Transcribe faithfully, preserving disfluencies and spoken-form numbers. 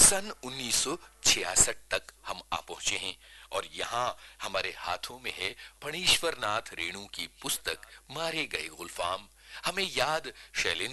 सन उन्नीस सौ छियासठ तक हम आ पहुंचे हैं और यहाँ हमारे हाथों में है फणीश्वर नाथ रेणु की पुस्तक मारे गए गुलफाम। हमें याद शैलेंद्र